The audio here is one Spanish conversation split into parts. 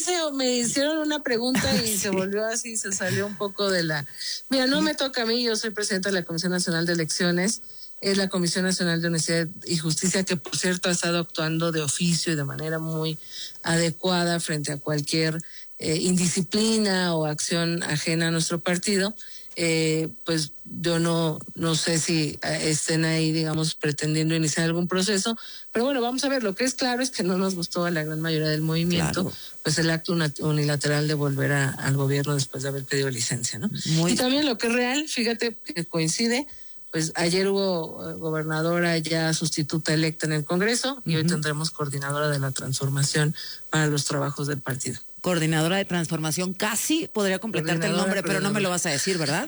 me hicieron una pregunta y se volvió así, se salió un poco de la... Mira, no me toca a mí, yo soy presidenta de la Comisión Nacional de Elecciones, es la Comisión Nacional de Honestidad y Justicia, que por cierto ha estado actuando de oficio y de manera muy adecuada frente a cualquier indisciplina o acción ajena a nuestro partido. Pues yo no sé si estén ahí, digamos, pretendiendo iniciar algún proceso, pero bueno, vamos a ver. Lo que es claro es que no nos gustó a la gran mayoría del movimiento, claro, pues el acto unilateral de volver al gobierno después de haber pedido licencia, ¿no? Y también lo que es real, fíjate que coincide, pues ayer hubo gobernadora ya sustituta electa en el Congreso y hoy tendremos coordinadora de la transformación para los trabajos del partido. Coordinadora de transformación, casi podría completarte el nombre, pero no me lo vas a decir, ¿verdad?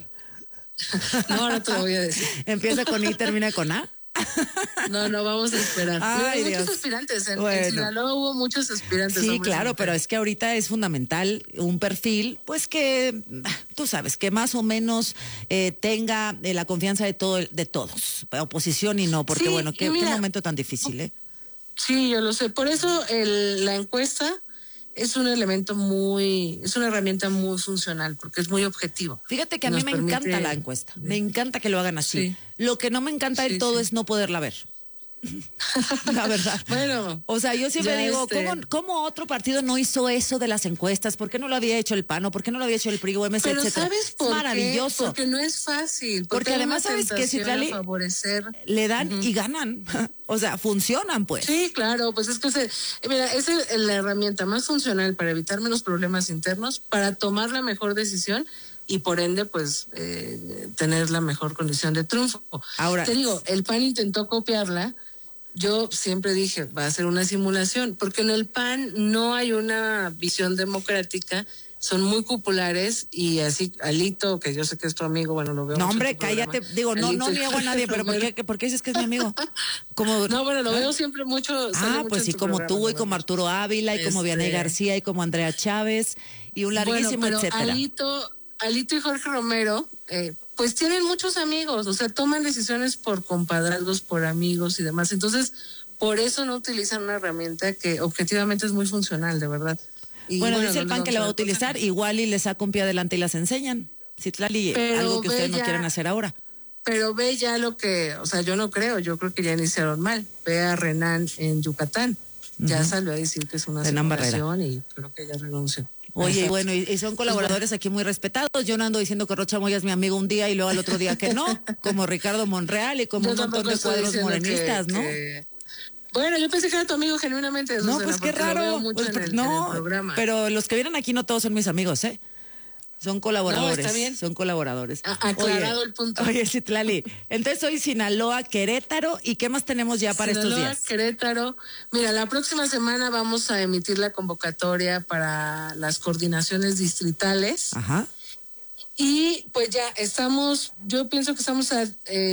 No te lo voy a decir. ¿Empieza con I y termina con A? No, vamos a esperar. Ay, muchos Dios. aspirantes. En Sinaloa hubo muchos aspirantes. Sí, claro, pero es que ahorita es fundamental un perfil, pues que, tú sabes, que más o menos tenga la confianza de todos, oposición y no, porque sí, bueno, qué momento tan difícil, ¿eh? Sí, yo lo sé. Por eso la encuesta es un elemento es una herramienta muy funcional, porque es muy objetivo. Fíjate que a mí me encanta la encuesta, me encanta que lo hagan así. Sí. Lo que no me encanta del todo es no poderla ver. La verdad. Bueno, o sea, yo siempre digo, ¿cómo otro partido no hizo eso de las encuestas? ¿Por qué no lo había hecho el PAN? ¿O por qué no lo había hecho el PRI o MC, pero etcétera? ¿sabes por qué? Maravilloso. Porque no es fácil. Porque además, ¿sabes qué, Citlali? Le dan y ganan. O sea, funcionan, pues. Sí, claro, pues es que mira, es la herramienta más funcional para evitar menos problemas internos, para tomar la mejor decisión y por ende, pues, tener la mejor condición de triunfo. Ahora, te digo, el PAN intentó copiarla. Yo siempre dije, va a ser una simulación, porque en el PAN no hay una visión democrática, son muy populares y así, Alito, que yo sé que es tu amigo, bueno, lo veo. No, hombre, cállate, digo, no niego a nadie, pero ¿por qué dices que es mi amigo? No, bueno, lo veo siempre mucho. Pues sí, como programa, tú y como Arturo Ávila y como Vianey García y como Andrea Chávez y un larguísimo etcétera. Alito y Jorge Romero, pues tienen muchos amigos, o sea, toman decisiones por compadrazgos, por amigos y demás. Entonces, por eso no utilizan una herramienta que objetivamente es muy funcional, de verdad. Y bueno, dice el PAN que la va a utilizar, igual y le saca un pie adelante y las enseñan. Citlali, algo que ustedes no quieren hacer ahora. Pero ve ya yo creo que ya iniciaron mal. Ve a Renan en Yucatán. Ya salió a decir que es una simulación y creo que ya renunció. Oye, bueno, y son colaboradores aquí muy respetados. Yo no ando diciendo que Rocha Moya es mi amigo un día y luego al otro día que no, como Ricardo Monreal y como un montón de cuadros morenistas, ¿no? Bueno, yo pensé que era tu amigo genuinamente. No, pues qué raro. Pues, en el programa. Pero los que vienen aquí no todos son mis amigos, ¿eh? Son colaboradores. No, está bien. Son colaboradores. Aclarado el punto. Oye, Citlali, entonces hoy Sinaloa, Querétaro, ¿y qué más tenemos ya para estos días? Querétaro. Mira, la próxima semana vamos a emitir la convocatoria para las coordinaciones distritales. Ajá. Y pues ya yo pienso que estamos a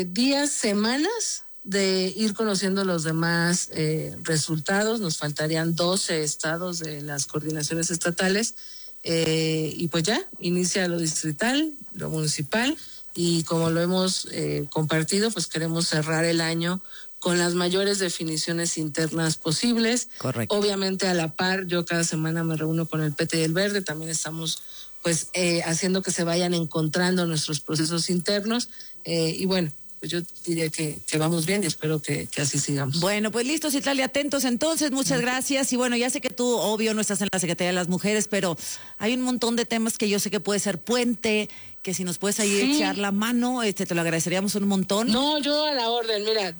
semanas de ir conociendo los demás resultados. Nos faltarían 12 estados de las coordinaciones estatales. Y pues ya inicia lo distrital, lo municipal, y como lo hemos compartido, pues queremos cerrar el año con las mayores definiciones internas posibles. Correcto. Obviamente a la par, yo cada semana me reúno con el PT y el Verde, también estamos pues haciendo que se vayan encontrando nuestros procesos internos, y bueno, pues yo diría que vamos bien y espero que así sigamos. Bueno, pues listo, Citlali, atentos entonces, muchas gracias. Y bueno, ya sé que tú, obvio, no estás en la Secretaría de las Mujeres, pero hay un montón de temas que yo sé que puede ser puente, que si nos puedes ahí echar la mano, te lo agradeceríamos un montón. No, yo a la orden, mira,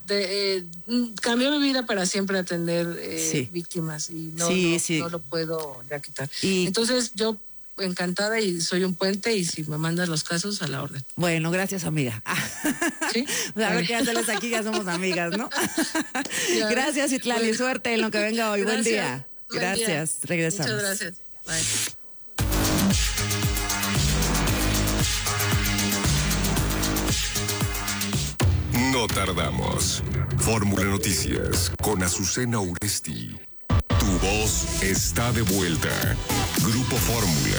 cambió mi vida para siempre atender víctimas y no lo puedo ya quitar. Entonces yo encantada y soy un puente y si me mandan los casos a la orden. Bueno, gracias, amiga. ¿Sí? A ver qué hacerles aquí, ya somos amigas, ¿no? Gracias, Citlali, suerte en lo que venga hoy. Buen día. Gracias, regresamos. Muchas gracias. Bye. No tardamos. Fórmula Noticias con Azucena Uresti. Tu voz está de vuelta. Grupo Fórmula.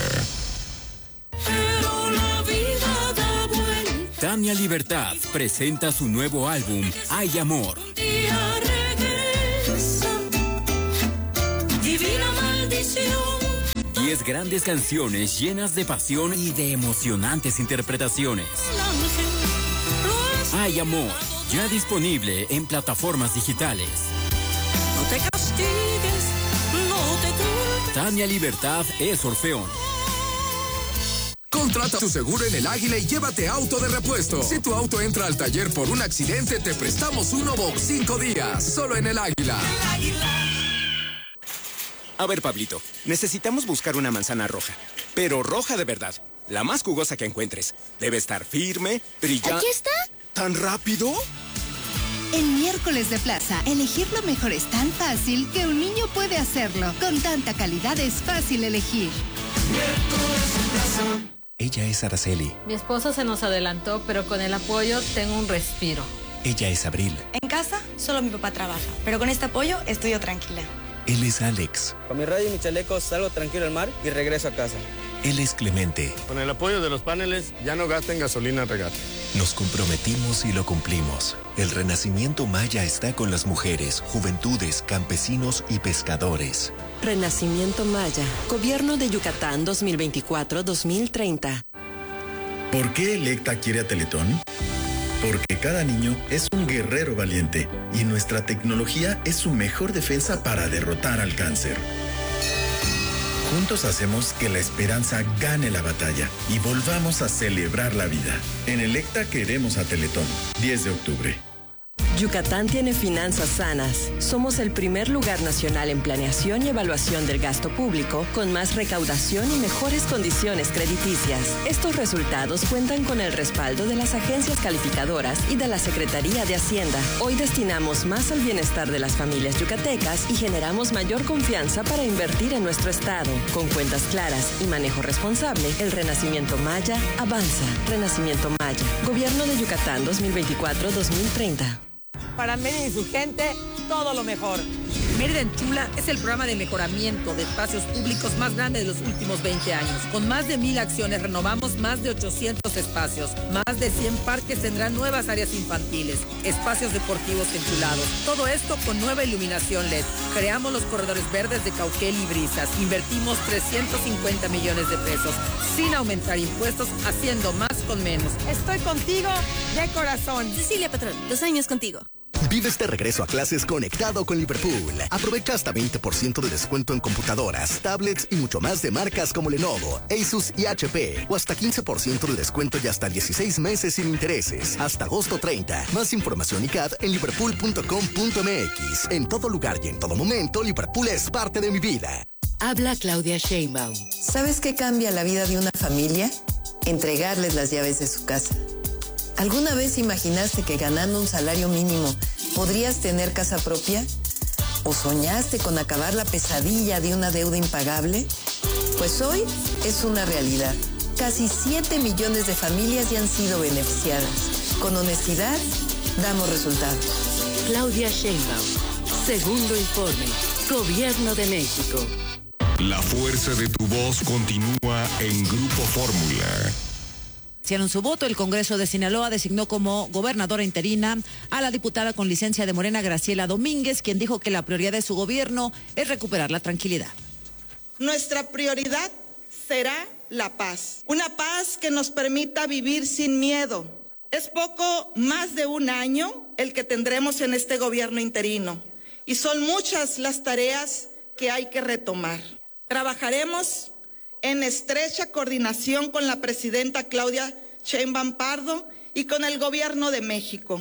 Pero la vida da vuelta. Tania Libertad presenta su nuevo álbum, Hay Amor. Un día regresa, divina maldición. 10 grandes canciones llenas de pasión y de emocionantes interpretaciones. Hay amor, ya disponible en plataformas digitales. No te castigues, no te culpes. Tania Libertad es Orfeón. Contrata tu seguro en El Águila y llévate auto de repuesto. Si tu auto entra al taller por un accidente, te prestamos uno por 5 días. Solo en El Águila. A ver, Pablito, necesitamos buscar una manzana roja. Pero roja de verdad. La más jugosa que encuentres. Debe estar firme, brillante. ¿Aquí está? ¿Tan rápido? En Miércoles de Plaza, elegir lo mejor es tan fácil que un niño puede hacerlo. Con tanta calidad es fácil elegir. Miércoles de Plaza. Ella es Araceli. Mi esposo se nos adelantó, pero con el apoyo tengo un respiro. Ella es Abril. En casa, solo mi papá trabaja, pero con este apoyo estoy yo tranquila. Él es Alex. Con mi radio y mi chaleco salgo tranquilo al mar y regreso a casa. Él es Clemente. Con el apoyo de los paneles, ya no gasten gasolina en regate. Nos comprometimos y lo cumplimos. El Renacimiento Maya está con las mujeres, juventudes, campesinos y pescadores. Renacimiento Maya, Gobierno de Yucatán 2024-2030. ¿Por qué Electa quiere a Teletón? Porque cada niño es un guerrero valiente y nuestra tecnología es su mejor defensa para derrotar al cáncer. Juntos hacemos que la esperanza gane la batalla y volvamos a celebrar la vida. En Electa queremos a Teletón. 10 de octubre. Yucatán tiene finanzas sanas. Somos el primer lugar nacional en planeación y evaluación del gasto público, con más recaudación y mejores condiciones crediticias. Estos resultados cuentan con el respaldo de las agencias calificadoras y de la Secretaría de Hacienda. Hoy destinamos más al bienestar de las familias yucatecas y generamos mayor confianza para invertir en nuestro estado. Con cuentas claras y manejo responsable, el Renacimiento Maya avanza. Renacimiento Maya, Gobierno de Yucatán 2024-2030. Para Mérida y su gente, todo lo mejor. Mérida en Chula es el programa de mejoramiento de espacios públicos más grande de los últimos 20 años. Con más de 1,000 acciones renovamos más de 800 espacios. Más de 100 parques tendrán nuevas áreas infantiles, espacios deportivos enchulados. Todo esto con nueva iluminación LED. Creamos los corredores verdes de Cauquel y Brisas. Invertimos 350 millones de pesos sin aumentar impuestos, haciendo más con menos. Estoy contigo de corazón. Cecilia Patrón, 2 años contigo. Vive este regreso a clases conectado con Liverpool. Aprovecha hasta 20% de descuento en computadoras, tablets y mucho más de marcas como Lenovo, Asus y HP. O hasta 15% de descuento y hasta 16 meses sin intereses. Hasta agosto 30. Más información y CAD en liverpool.com.mx. En todo lugar y en todo momento, Liverpool es parte de mi vida. Habla Claudia Sheinbaum. ¿Sabes qué cambia la vida de una familia? Entregarles las llaves de su casa. ¿Alguna vez imaginaste que ganando un salario mínimo podrías tener casa propia? ¿O soñaste con acabar la pesadilla de una deuda impagable? Pues hoy es una realidad. Casi 7 millones de familias ya han sido beneficiadas. Con honestidad, damos resultados. Claudia Sheinbaum. Segundo informe. Gobierno de México. La fuerza de tu voz continúa en Grupo Fórmula. En su voto, el Congreso de Sinaloa designó como gobernadora interina a la diputada con licencia de Morena, Graciela Domínguez, quien dijo que la prioridad de su gobierno es recuperar la tranquilidad. Nuestra prioridad será la paz. Una paz que nos permita vivir sin miedo. Es poco más de 1 año el que tendremos en este gobierno interino y son muchas las tareas que hay que retomar. Trabajaremos en estrecha coordinación con la presidenta Claudia Sheinbaum Pardo y con el gobierno de México.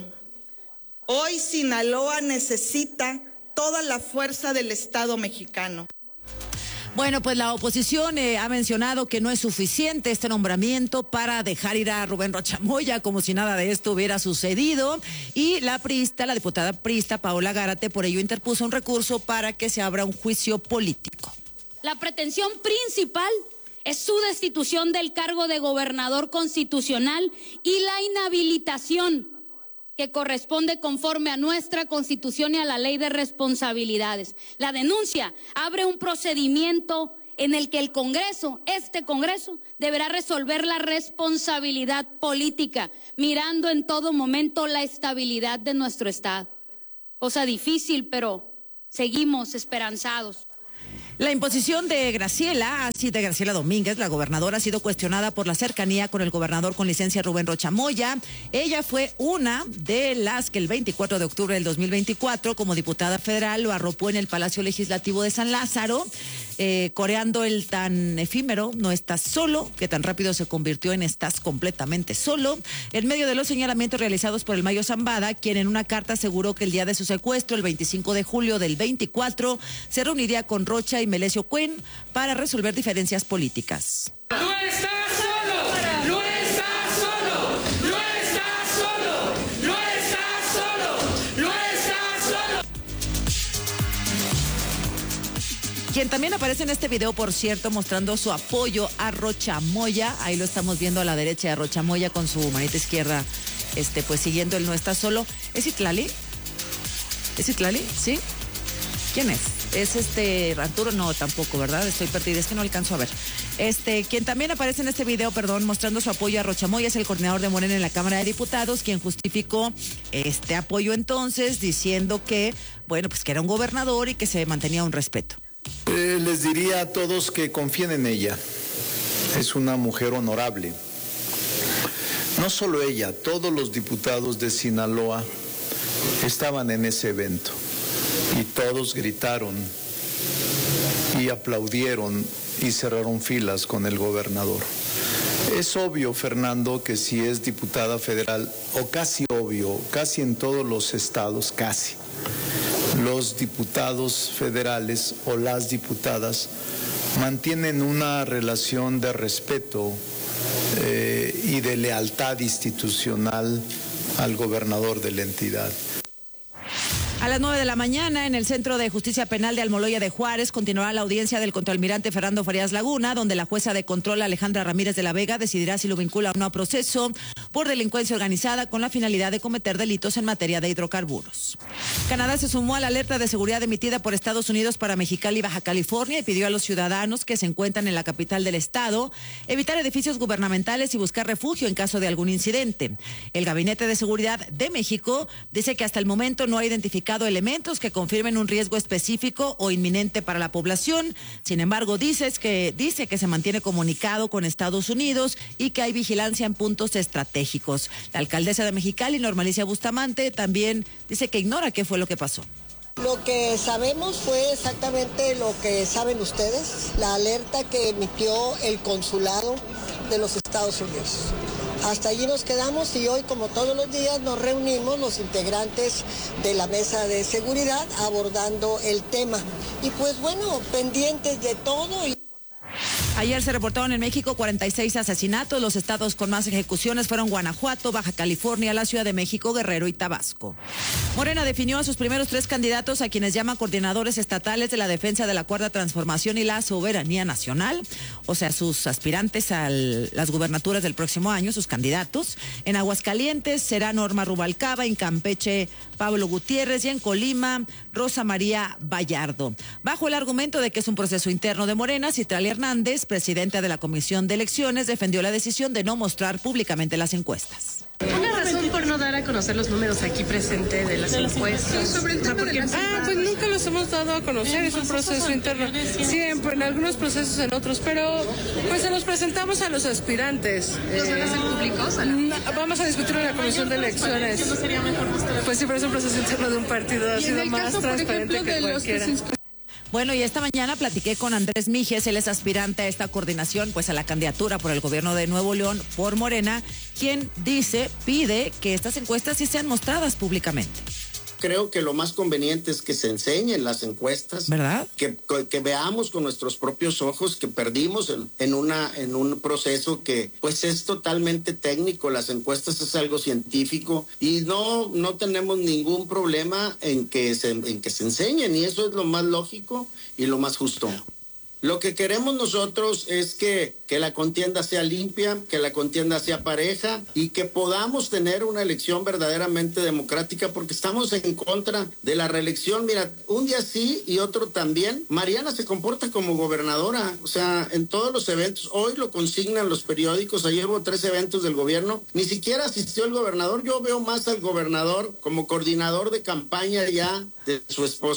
Hoy Sinaloa necesita toda la fuerza del Estado mexicano. Bueno, pues la oposición ha mencionado que no es suficiente este nombramiento para dejar ir a Rubén Rocha Moya como si nada de esto hubiera sucedido. Y la diputada priista Paola Gárate, por ello interpuso un recurso para que se abra un juicio político. La pretensión principal es su destitución del cargo de gobernador constitucional y la inhabilitación que corresponde conforme a nuestra Constitución y a la Ley de Responsabilidades. La denuncia abre un procedimiento en el que el Congreso, este Congreso, deberá resolver la responsabilidad política, mirando en todo momento la estabilidad de nuestro Estado. Cosa difícil, pero seguimos esperanzados. La imposición de Graciela Domínguez, la gobernadora, ha sido cuestionada por la cercanía con el gobernador con licencia Rubén Rocha Moya. Ella fue una de las que el 24 de octubre del 2024, como diputada federal, lo arropó en el Palacio Legislativo de San Lázaro, coreando el tan efímero "no estás solo", que tan rápido se convirtió en "estás completamente solo", en medio de los señalamientos realizados por el Mayo Zambada, quien en una carta aseguró que el día de su secuestro, el 25 de julio del 24, se reuniría con Rocha y Melesio Cuen para resolver diferencias políticas. ¡No estás solo! ¡No estás solo! ¡No estás solo! ¡No estás solo! ¡No estás solo! Quien también aparece en este video, por cierto, mostrando su apoyo a Rocha Moya, ahí lo estamos viendo a la derecha de Rocha Moya con su manita izquierda, pues siguiendo el "no está solo". ¿Es Itlali? ¿Es Itlali? ¿Sí? ¿Quién es? ¿Es Arturo? No, tampoco, ¿verdad? Estoy perdida, es que no alcanzo a ver. Quien también aparece en este video, mostrando su apoyo a Rocha Moya, es el coordinador de Morena en la Cámara de Diputados, quien justificó este apoyo entonces, diciendo que, que era un gobernador y que se mantenía un respeto. Les diría a todos que confíen en ella. Es una mujer honorable. No solo ella, todos los diputados de Sinaloa estaban en ese evento. Y todos gritaron y aplaudieron y cerraron filas con el gobernador. Es obvio, Fernando, que si es diputada federal, o casi obvio, casi en todos los estados, casi, los diputados federales o las diputadas mantienen una relación de respeto y de lealtad institucional al gobernador de la entidad. A las 9 de la mañana, en el Centro de Justicia Penal de Almoloya de Juárez, continuará la audiencia del contraalmirante Fernando Farías Laguna, donde la jueza de control Alejandra Ramírez de la Vega decidirá si lo vincula o no a proceso por delincuencia organizada con la finalidad de cometer delitos en materia de hidrocarburos. Canadá se sumó a la alerta de seguridad emitida por Estados Unidos para Mexicali y Baja California y pidió a los ciudadanos que se encuentran en la capital del estado evitar edificios gubernamentales y buscar refugio en caso de algún incidente. El Gabinete de Seguridad de México dice que hasta el momento no ha identificado elementos que confirmen un riesgo específico o inminente para la población. Sin embargo, dice que se mantiene comunicado con Estados Unidos y que hay vigilancia en puntos estratégicos. La alcaldesa de Mexicali, Norma Alicia Bustamante, también dice que ignora qué fue lo que pasó. Lo que sabemos fue exactamente lo que saben ustedes, la alerta que emitió el consulado de los Estados Unidos. Hasta allí nos quedamos y hoy, como todos los días, nos reunimos los integrantes de la mesa de seguridad abordando el tema. Y pendientes de todo. Ayer se reportaron en México 46 asesinatos. Los estados con más ejecuciones fueron Guanajuato, Baja California, la Ciudad de México, Guerrero y Tabasco. Morena definió a sus primeros 3 candidatos, a quienes llama coordinadores estatales de la defensa de la Cuarta Transformación y la soberanía nacional, o sea, sus aspirantes a las gubernaturas del próximo año, sus candidatos. En Aguascalientes será Norma Rubalcaba, en Campeche Pablo Gutiérrez y en Colima Rosa María Vallardo. Bajo el argumento de que es un proceso interno de Morena, Citlali Hernández, presidenta de la Comisión de Elecciones, defendió la decisión de no mostrar públicamente las encuestas. Una razón por no dar a conocer los números aquí presente de las encuestas. Sobre el tema pues nunca los hemos dado a conocer, es un proceso interno. Siempre, en algunos procesos, en otros, pero pues se los presentamos a los aspirantes. ¿Los van a hacer públicos? Vamos a discutir en la Comisión de Elecciones. ¿No sería mejor ustedes? Pues sí, pero es un proceso interno de un partido, ha sido más transparente que cualquiera. Bueno, y esta mañana platiqué con Andrés Mijes, él es aspirante a esta coordinación, a la candidatura por el gobierno de Nuevo León por Morena, quien pide que estas encuestas sí sean mostradas públicamente. Creo que lo más conveniente es que se enseñen las encuestas, ¿verdad? Que veamos con nuestros propios ojos que perdimos en un proceso que pues es totalmente técnico. Las encuestas es algo científico y no tenemos ningún problema en que se enseñen, y eso es lo más lógico y lo más justo. Lo que queremos nosotros es que la contienda sea limpia, que la contienda sea pareja y que podamos tener una elección verdaderamente democrática, porque estamos en contra de la reelección. Mira, un día sí y otro también. Mariana se comporta como gobernadora, o sea, en todos los eventos. Hoy lo consignan los periódicos. Ayer hubo 3 eventos del gobierno. Ni siquiera asistió el gobernador. Yo veo más al gobernador como coordinador de campaña ya de su esposa.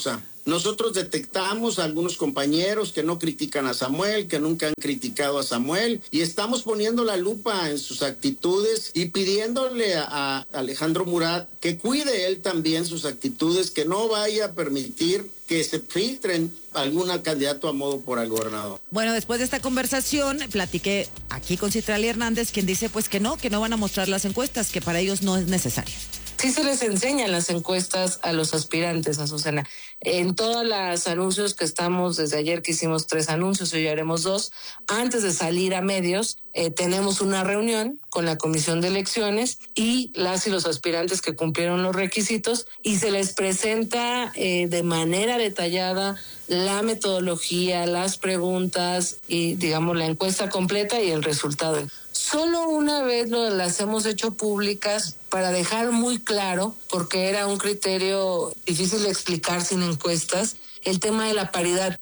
Nosotros detectamos a algunos compañeros que no critican a Samuel, que nunca han criticado a Samuel, y estamos poniendo la lupa en sus actitudes y pidiéndole a Alejandro Murat que cuide él también sus actitudes, que no vaya a permitir que se filtren algún candidato a modo por el gobernador. Bueno, después de esta conversación, platiqué aquí con Citlali Hernández, quien dice pues que no van a mostrar las encuestas, que para ellos no es necesario. Sí se les enseñan las encuestas a los aspirantes, Azucena. En todos los anuncios que estamos, desde ayer que hicimos 3 anuncios, hoy haremos 2, antes de salir a medios, tenemos una reunión con la Comisión de Elecciones y las y los aspirantes que cumplieron los requisitos, y se les presenta de manera detallada la metodología, las preguntas y, digamos, la encuesta completa y el resultado. Solo una vez las hemos hecho públicas para dejar muy claro, porque era un criterio difícil de explicar sin encuestas, el tema de la paridad.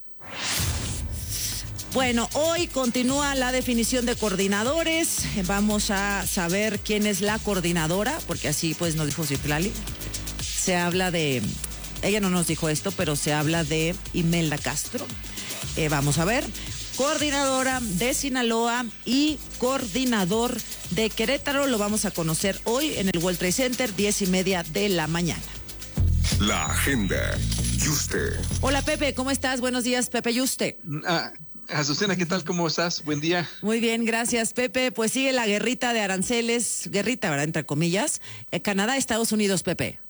Bueno, hoy continúa la definición de coordinadores. Vamos a saber quién es la coordinadora, porque así pues nos dijo Citlali. Se habla de, ella no nos dijo esto, pero se habla de Imelda Castro. Vamos a ver. Coordinadora de Sinaloa y coordinador de Querétaro, lo vamos a conocer hoy en el World Trade Center, 10:30 de la mañana. La agenda. Yuste. Hola Pepe, ¿cómo estás? Buenos días, Pepe Yuste. Azucena, ¿qué tal? ¿Cómo estás? Buen día. Muy bien, gracias, Pepe. Pues sigue la guerrita de aranceles, guerrita, ¿verdad? Entre comillas. Canadá, Estados Unidos, Pepe.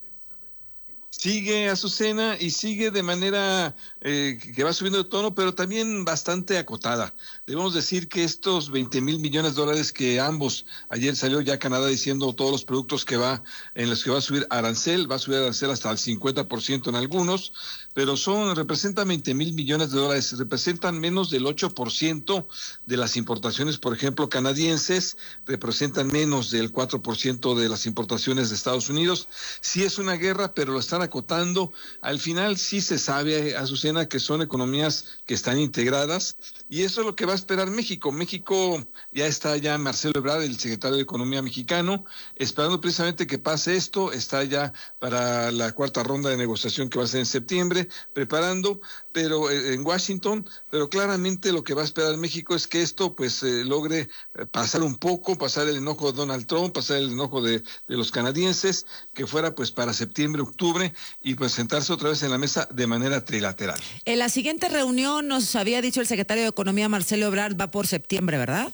Sigue, Azucena, y sigue de manera que va subiendo de tono, pero también bastante acotada. Debemos decir que estos $20,000 millones que ambos, ayer salió ya Canadá diciendo todos los productos en los que va a subir arancel hasta el 50% en algunos, pero representan $20,000 millones, representan menos del 8% de las importaciones, por ejemplo, canadienses, representan menos del 4% de las importaciones de Estados Unidos. Sí es una guerra, pero lo están acotando. Al final sí se sabe, Azucena, que son economías que están integradas, y eso es lo que va a esperar México. México ya está Marcelo Ebrard, el secretario de Economía mexicano, esperando precisamente que pase esto, está ya para la 4ª ronda de negociación que va a ser en septiembre, preparando, pero en Washington, pero claramente lo que va a esperar México es que esto pues logre pasar el enojo de Donald Trump, pasar el enojo de los canadienses, que fuera pues para septiembre, octubre, y pues sentarse otra vez en la mesa de manera trilateral. En la siguiente reunión nos había dicho el secretario de Economía, Marcelo Ebrard, va por septiembre, ¿verdad?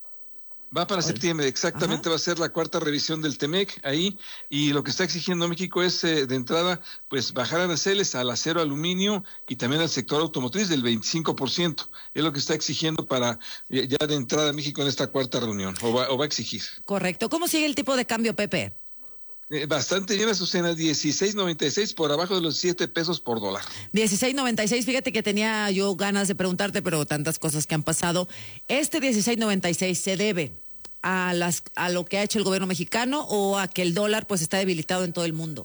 Va para septiembre, exactamente. Ajá. Va a ser la 4ª revisión del TEMEC ahí, y lo que está exigiendo México es de entrada pues bajar aranceles al acero, aluminio y también al sector automotriz del 25%. Es lo que está exigiendo para ya de entrada México en esta 4ª reunión, o va a exigir. Correcto. ¿Cómo sigue el tipo de cambio, Pepe? Bastante bien, Azucena, 16.96 por abajo de los 7 pesos por dólar. 16.96, fíjate que tenía yo ganas de preguntarte, pero tantas cosas que han pasado. ¿Este 16.96 se debe a lo que ha hecho el gobierno mexicano o a que el dólar pues está debilitado en todo el mundo?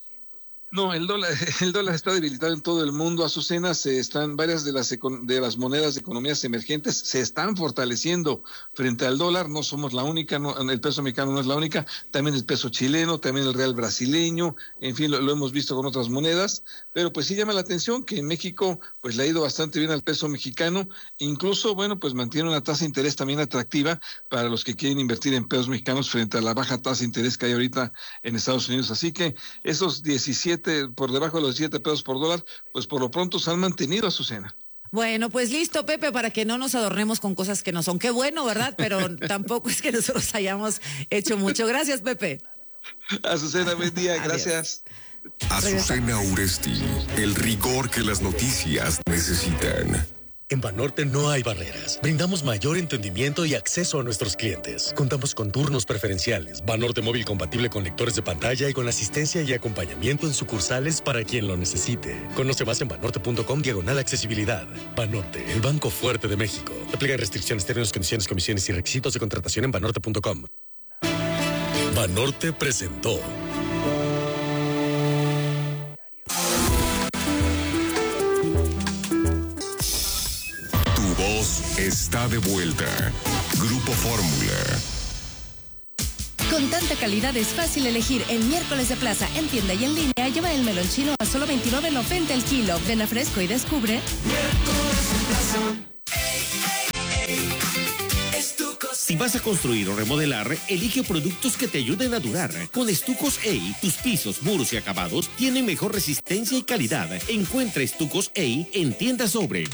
No, el dólar está debilitado en todo el mundo, Azucena. Varias de las monedas de economías emergentes se están fortaleciendo frente al dólar. No somos la única, el peso mexicano no es la única, también el peso chileno, también el real brasileño, en fin, lo hemos visto con otras monedas, pero pues sí llama la atención que en México pues le ha ido bastante bien al peso mexicano, incluso, bueno, pues mantiene una tasa de interés también atractiva para los que quieren invertir en pesos mexicanos frente a la baja tasa de interés que hay ahorita en Estados Unidos. Así que esos 17 por debajo de los 7 pesos por dólar, pues por lo pronto se han mantenido, Azucena. Bueno, pues listo, Pepe, para que no nos adornemos con cosas que no son. Qué bueno, ¿verdad? Pero tampoco es que nosotros hayamos hecho mucho. Gracias, Pepe. Azucena, buen día, gracias. Azucena Uresti, el rigor que las noticias necesitan. En Banorte no hay barreras. Brindamos mayor entendimiento y acceso a nuestros clientes. Contamos con turnos preferenciales, Banorte móvil compatible con lectores de pantalla y con asistencia y acompañamiento en sucursales para quien lo necesite. Conoce más en banorte.com/accesibilidad. Banorte, el banco fuerte de México. Aplica restricciones, términos, condiciones, comisiones y requisitos de contratación en banorte.com. Banorte presentó. Está de vuelta. Grupo Fórmula. Con tanta calidad es fácil elegir. En miércoles de plaza, en tienda y en línea, lleva el melón chino a solo 29.90 el kilo. Ven a Fresco y descubre. Si vas a construir o remodelar, elige productos que te ayuden a durar. Con Estucos A, tus pisos, muros y acabados tienen mejor resistencia y calidad. Encuentra Estucos A en Tienda Sobre.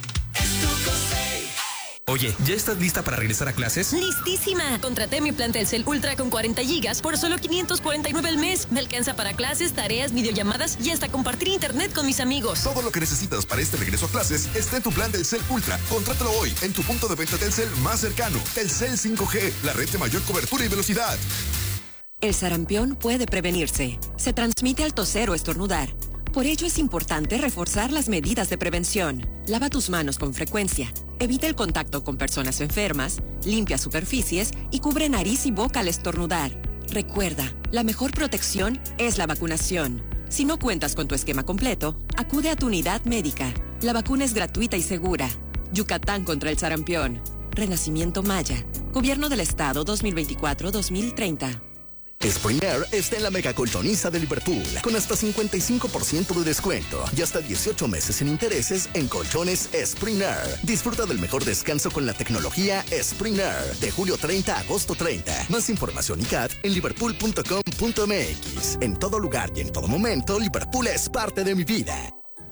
Oye, ¿ya estás lista para regresar a clases? ¡Listísima! Contraté mi plan Telcel Ultra con 40 gigas por solo $549 al mes. Me alcanza para clases, tareas, videollamadas y hasta compartir internet con mis amigos. Todo lo que necesitas para este regreso a clases está en tu plan Telcel Ultra. Contrátalo hoy en tu punto de venta Telcel más cercano. Telcel 5G, la red de mayor cobertura y velocidad. El sarampión puede prevenirse. Se transmite al toser o estornudar. Por ello es importante reforzar las medidas de prevención. Lava tus manos con frecuencia. Evita el contacto con personas enfermas, limpia superficies y cubre nariz y boca al estornudar. Recuerda, la mejor protección es la vacunación. Si no cuentas con tu esquema completo, acude a tu unidad médica. La vacuna es gratuita y segura. Yucatán contra el sarampión. Renacimiento Maya. Gobierno del Estado 2024-2030. Spring Air está en la mega colchoniza de Liverpool, con hasta 55% de descuento y hasta 18 meses sin intereses en colchones Spring Air. Disfruta del mejor descanso con la tecnología Spring Air, de julio 30 a agosto 30. Más información y CAT en liverpool.com.mx. En todo lugar y en todo momento, Liverpool es parte de mi vida.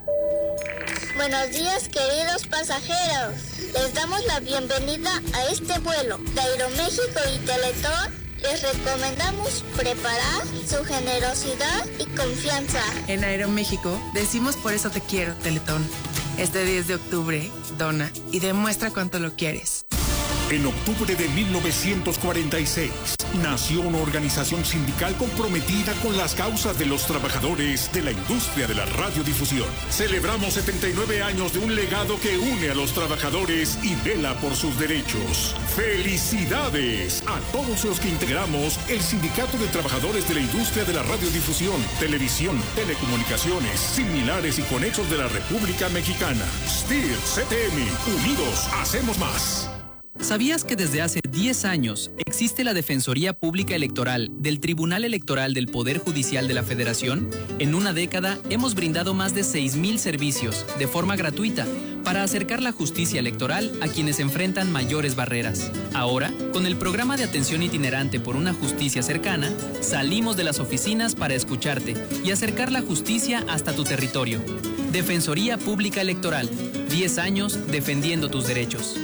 Buenos días, queridos pasajeros. Les damos la bienvenida a este vuelo de Aeroméxico y Teletón. Les recomendamos preparar su generosidad y confianza. En Aeroméxico decimos por eso te quiero, Teletón. Este 10 de octubre, dona y demuestra cuánto lo quieres. En octubre de 1946, nació una organización sindical comprometida con las causas de los trabajadores de la industria de la radiodifusión. Celebramos 79 años de un legado que une a los trabajadores y vela por sus derechos. ¡Felicidades a todos los que integramos el Sindicato de Trabajadores de la Industria de la Radiodifusión, Televisión, Telecomunicaciones, Similares y Conexos de la República Mexicana! STIR, CTM, unidos, hacemos más. ¿Sabías que desde hace 10 años existe la Defensoría Pública Electoral del Tribunal Electoral del Poder Judicial de la Federación? En una década hemos brindado más de 6,000 servicios de forma gratuita para acercar la justicia electoral a quienes enfrentan mayores barreras. Ahora, con el programa de atención itinerante por una justicia cercana, salimos de las oficinas para escucharte y acercar la justicia hasta tu territorio. Defensoría Pública Electoral, 10 años defendiendo tus derechos.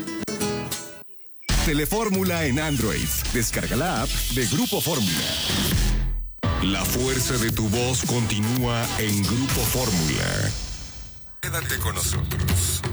Telefórmula en Android. Descarga la app de Grupo Fórmula. La fuerza de tu voz continúa en Grupo Fórmula. Quédate con nosotros.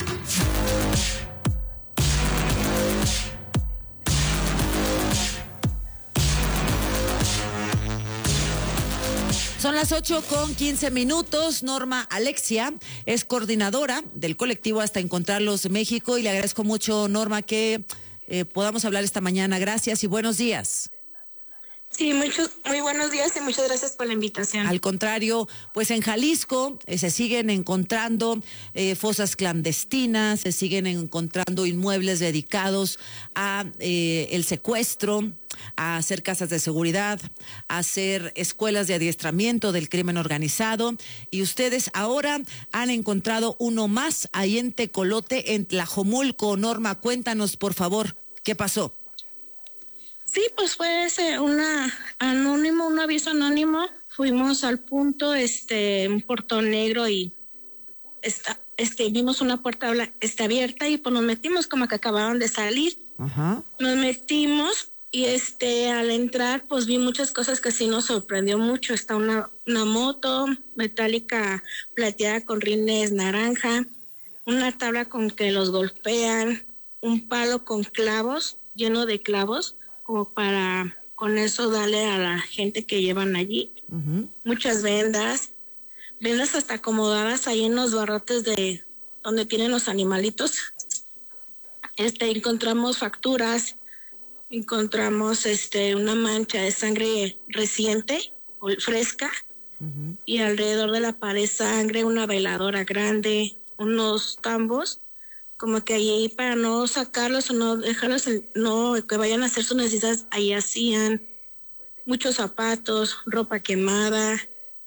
Son las 8:15. Norma Alexia es coordinadora del colectivo Hasta Encontrarlos México y le agradezco mucho, Norma, que podamos hablar esta mañana. Gracias y buenos días. Sí, muy buenos días y muchas gracias por la invitación. Al contrario, pues en Jalisco se siguen encontrando fosas clandestinas, se siguen encontrando inmuebles dedicados a el secuestro, a hacer casas de seguridad, a hacer escuelas de adiestramiento del crimen organizado. Y ustedes ahora han encontrado uno más ahí en Tecolote, en Tlajomulco. Norma, cuéntanos, por favor, ¿qué pasó? Sí, pues fue un aviso anónimo. Fuimos al punto, un portón negro y vimos una puerta abierta y pues nos metimos como que acababan de salir. Ajá. Nos metimos y al entrar pues vi muchas cosas que sí nos sorprendió mucho. Está una moto metálica plateada con rines naranja, una tabla con que los golpean, un palo con clavos, lleno de clavos, como para con eso darle a la gente que llevan allí. Uh-huh. Muchas vendas hasta acomodadas ahí en los barrotes de donde tienen los animalitos. Encontramos facturas, encontramos una mancha de sangre reciente o fresca, uh-huh, y alrededor de la pared sangre, una veladora grande, unos tambos, como que ahí para no sacarlos o no dejarlos, no que vayan a hacer sus necesidades, ahí hacían muchos zapatos, ropa quemada,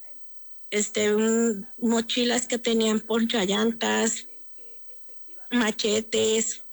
mochilas que tenían ponchallantas, machetes,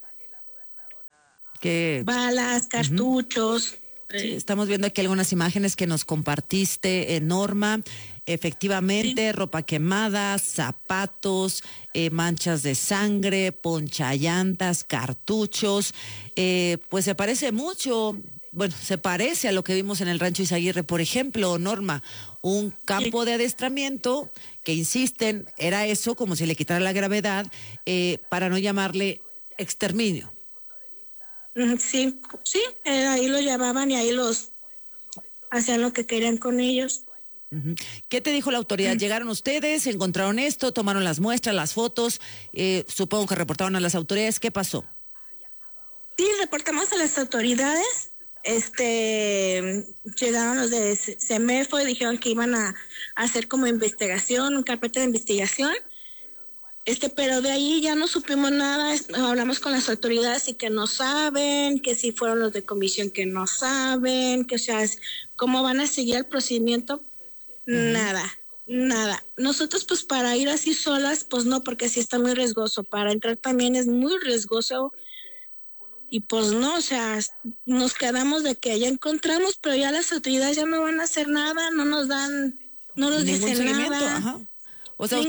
balas, cartuchos. Sí, estamos viendo aquí algunas imágenes que nos compartiste, Norma. Efectivamente, ropa quemada, zapatos, manchas de sangre, ponchallantas, cartuchos. Pues se parece mucho, bueno, se parece a lo que vimos en el Rancho Izaguirre, por ejemplo, Norma. Un campo de adiestramiento que insisten, era eso, como si le quitara la gravedad, para no llamarle exterminio. Sí, ahí lo llamaban y ahí los hacían lo que querían con ellos. ¿Qué te dijo la autoridad? ¿Llegaron ustedes, encontraron esto, tomaron las muestras, las fotos? Supongo que reportaron a las autoridades. ¿Qué pasó? Sí, reportamos a las autoridades. Llegaron los de CEMEFO y dijeron que iban a hacer como investigación, un carpeta de investigación. Pero de ahí ya no supimos nada, hablamos con las autoridades y que no saben, que si fueron los de comisión que no saben, que o sea, cómo van a seguir el procedimiento, nada. Nosotros pues para ir así solas, pues no, porque sí está muy riesgoso, para entrar también es muy riesgoso y pues no, o sea, nos quedamos de que ya encontramos, pero ya las autoridades ya no van a hacer nada, no nos dicen nada. Ajá. O sea,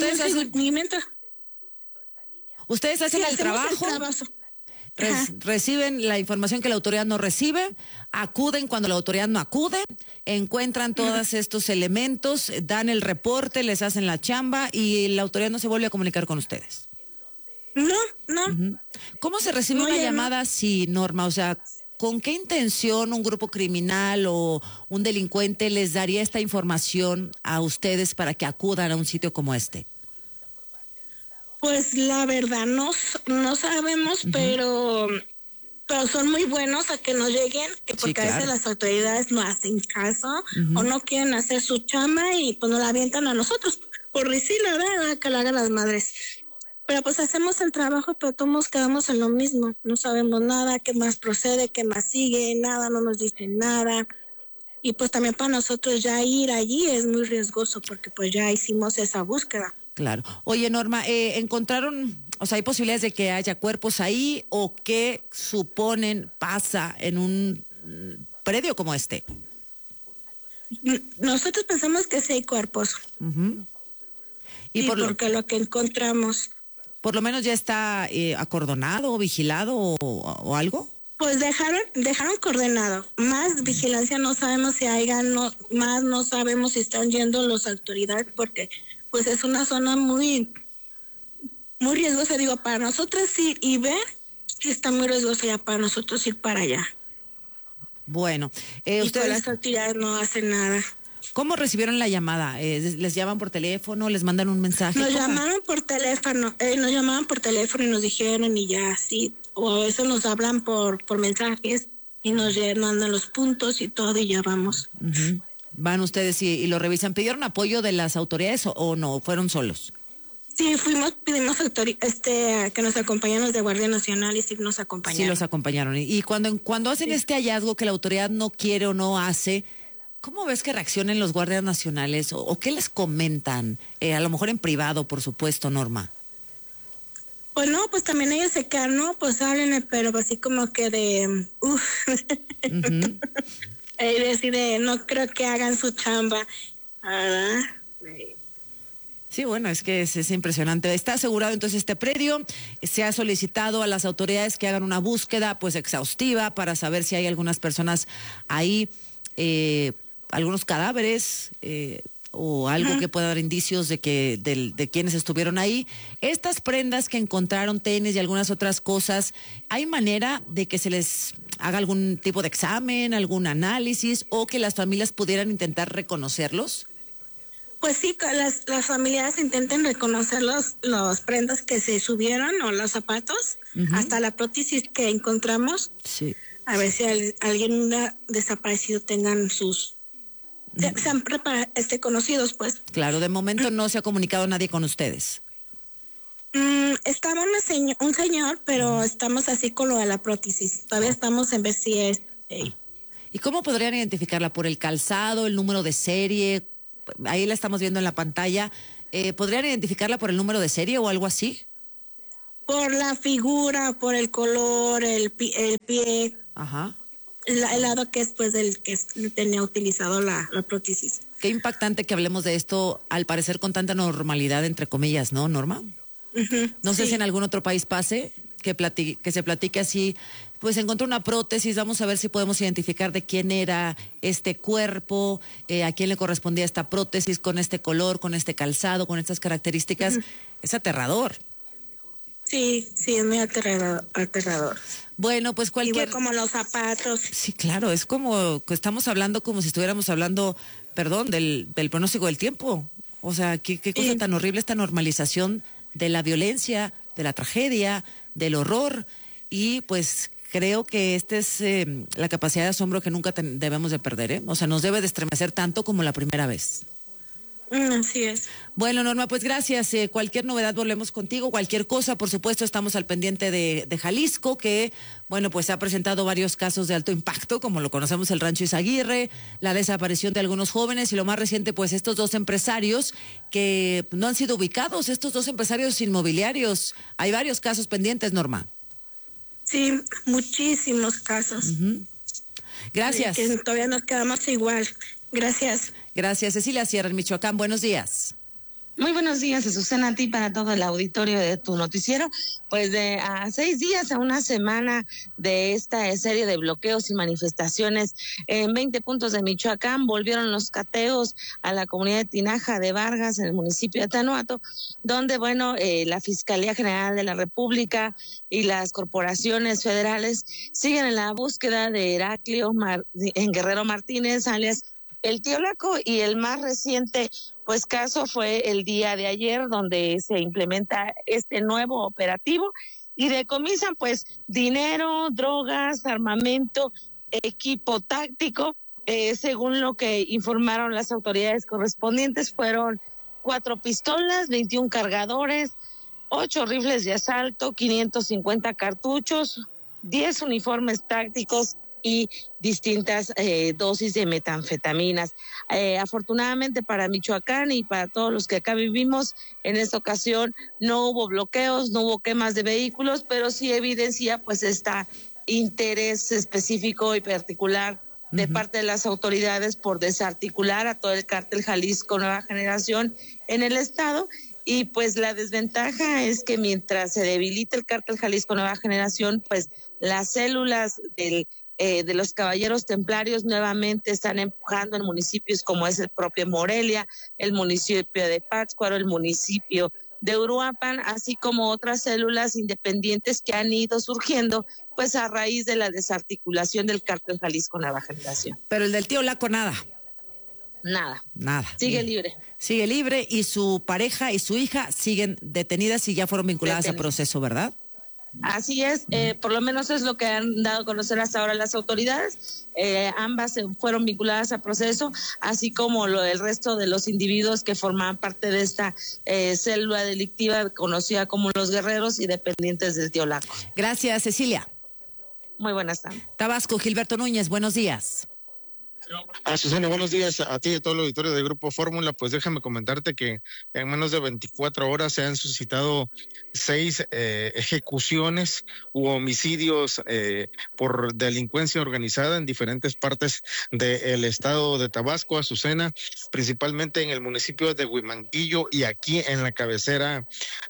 ustedes hacen el trabajo, reciben la información que la autoridad no recibe, acuden cuando la autoridad no acude, encuentran todos estos elementos, dan el reporte, les hacen la chamba y la autoridad no se vuelve a comunicar con ustedes. No. ¿Cómo se recibe una llamada así, Norma? O sea, ¿con qué intención un grupo criminal o un delincuente les daría esta información a ustedes para que acudan a un sitio como este? Pues la verdad no sabemos, pero son muy buenos a que nos lleguen, porque a veces las autoridades no hacen caso o no quieren hacer su chamba y pues nos la avientan a nosotros, por decir la verdad, que la hagan las madres. Pero pues hacemos el trabajo, pero todos quedamos en lo mismo, no sabemos nada, qué más procede, qué más sigue, nada, no nos dicen nada. Y pues también para nosotros ya ir allí es muy riesgoso, porque pues ya hicimos esa búsqueda. Claro. Oye, Norma, ¿encontraron, o sea, hay posibilidades de que haya cuerpos ahí o qué suponen pasa en un predio como este? Nosotros pensamos que sí hay cuerpos. Y porque lo que encontramos. ¿Por lo menos ya está acordonado, vigilado o algo? Pues dejaron coordenado. Más vigilancia no sabemos si no sabemos si están yendo las autoridades porque pues es una zona muy, muy riesgosa. Digo, para nosotros ir y ver, sí está muy riesgosa ya para nosotros ir para allá. Bueno, ustedes las autoridades no hacen nada. ¿Cómo recibieron la llamada? ¿Les llaman por teléfono? ¿Les mandan un mensaje? Nos llamaron por teléfono, y nos dijeron y ya así, o a veces nos hablan por mensajes y nos mandan los puntos y todo y ya vamos. Van ustedes y lo revisan. ¿Pidieron apoyo de las autoridades o no? ¿Fueron solos? Sí, pedimos que nos acompañaran los de Guardia Nacional y sí nos acompañaron. Sí, los acompañaron. Y cuando hacen este hallazgo que la autoridad no quiere o no hace, ¿cómo ves que reaccionen los guardias nacionales o qué les comentan? A lo mejor en privado, por supuesto, Norma. Pues no, pues también ellos se quedan, no, pues háblenme, pero así como que de... decide, no creo que hagan su chamba. Sí, bueno, es que es impresionante. Está asegurado entonces este predio. Se ha solicitado a las autoridades que hagan una búsqueda pues exhaustiva para saber si hay algunas personas ahí, algunos cadáveres o algo que pueda dar indicios de que de quienes estuvieron ahí. Estas prendas que encontraron, tenis y algunas otras cosas, ¿hay manera de que se les haga algún tipo de examen, algún análisis o que las familias pudieran intentar reconocerlos? Pues sí, las familias intenten reconocer los prendas que se subieron o los zapatos, hasta la prótesis que encontramos. Sí. A ver si alguien desaparecido tengan sus... sean conocidos, pues. Claro, de momento no se ha comunicado nadie con ustedes. Estaba un señor, pero estamos así con lo de la prótesis. Todavía estamos en ver si es... ¿Y cómo podrían identificarla? ¿Por el calzado, el número de serie? Ahí la estamos viendo en la pantalla. ¿Podrían identificarla por el número de serie o algo así? Por la figura, por el color, el pie. Ajá. El lado que es pues el que tenía utilizado la prótesis. Qué impactante que hablemos de esto, al parecer con tanta normalidad, entre comillas, ¿no, Norma? No sé si en algún otro país pase, que se platique así, pues encontró una prótesis, vamos a ver si podemos identificar de quién era este cuerpo, a quién le correspondía esta prótesis, con este color, con este calzado, con estas características. Es aterrador. Sí, es muy aterrador. Bueno, pues cualquier... Igual como los zapatos. Sí, claro, es como que estamos hablando como si estuviéramos hablando, del pronóstico del tiempo. O sea, qué cosa tan horrible esta normalización de la violencia, de la tragedia, del horror. Y pues creo que esta es la capacidad de asombro que nunca debemos de perder, ¿eh? O sea, nos debe de estremecer tanto como la primera vez. Así es. Bueno, Norma, pues gracias. Cualquier novedad volvemos contigo, cualquier cosa, por supuesto, estamos al pendiente de Jalisco, que, bueno, pues se ha presentado varios casos de alto impacto, como lo conocemos el Rancho Izaguirre, la desaparición de algunos jóvenes y lo más reciente, pues estos dos empresarios que no han sido ubicados, estos dos empresarios inmobiliarios. Hay varios casos pendientes, Norma. Sí, muchísimos casos. Gracias. Que todavía nos quedamos igual. Gracias. Gracias. Cecilia Sierra, en Michoacán. Buenos días. Muy buenos días, Azucena, a ti para todo el auditorio de tu noticiero. Pues a 6 días, a una semana de esta serie de bloqueos y manifestaciones en 20 puntos de Michoacán, volvieron los cateos a la comunidad de Tinaja de Vargas, en el municipio de Tanuato, donde, la Fiscalía General de la República y las corporaciones federales siguen en la búsqueda de Heraclio en Guerrero Martínez, alias El Tío Laco, y el más reciente caso fue el día de ayer, donde se implementa este nuevo operativo y decomisan dinero, drogas, armamento, equipo táctico. Según lo que informaron las autoridades correspondientes, fueron 4 pistolas, 21 cargadores, 8 rifles de asalto, 550 cartuchos, 10 uniformes tácticos y distintas dosis de metanfetaminas. Afortunadamente para Michoacán y para todos los que acá vivimos, en esta ocasión no hubo bloqueos, no hubo quemas de vehículos, pero sí evidencia este interés específico y particular de parte de las autoridades por desarticular a todo el cártel Jalisco Nueva Generación en el estado. Y la desventaja es que mientras se debilita el cártel Jalisco Nueva Generación, las células de los caballeros templarios nuevamente están empujando en municipios como es el propio Morelia, el municipio de Pátzcuaro, el municipio de Uruapan, así como otras células independientes que han ido surgiendo a raíz de la desarticulación del cártel Jalisco Nueva Generación. Pero el del Tío Laco nada. Nada. Sigue libre y su pareja y su hija siguen detenidas y ya fueron vinculadas a proceso, ¿verdad? Así es, por lo menos es lo que han dado a conocer hasta ahora las autoridades. Ambas fueron vinculadas a proceso, así como el resto de los individuos que formaban parte de esta célula delictiva conocida como los guerreros y dependientes del Tío Laco. Gracias, Cecilia. Muy buenas tardes. Tabasco, Gilberto Núñez, buenos días. Susana, buenos días a ti y a todo el auditorio de Grupo Fórmula. Pues déjame comentarte que en menos de 24 horas se han suscitado 6 ejecuciones u homicidios por delincuencia organizada en diferentes partes del estado de Tabasco, Azucena, principalmente en el municipio de Huimanguillo y aquí en la cabecera